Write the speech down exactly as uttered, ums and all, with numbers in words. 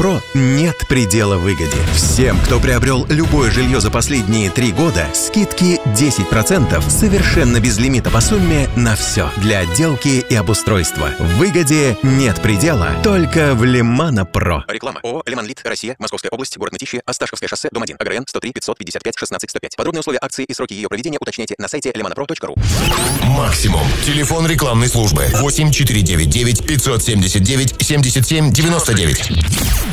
Про нет предела выгоде. Всем, кто приобрел любое жилье за последние три года, скидки десять процентов совершенно без лимита по сумме на все. Для отделки и обустройства. Выгоде нет предела, только в Лимано Про. Реклама. ООО «Лиманлит. Россия. Московская область. Город Мытищи. Осташковское шоссе. Дом один. АГРН сто три пятьсот пятьдесят пять шестнадцать сто пять. Подробные условия акции и сроки ее проведения уточняйте на сайте лимано про точка ру. Максимум. Телефон рекламной службы восемь четыре девять девять пятьсот семьдесят девять семьдесят семь девяносто девять.